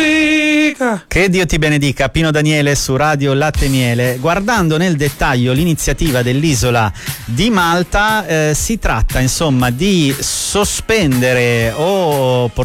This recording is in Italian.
benedica. Che Dio ti benedica. Pino Daniele su Radio Latte e Miele. Guardando nel dettaglio l'iniziativa dell'isola di Malta, si tratta insomma di sospendere o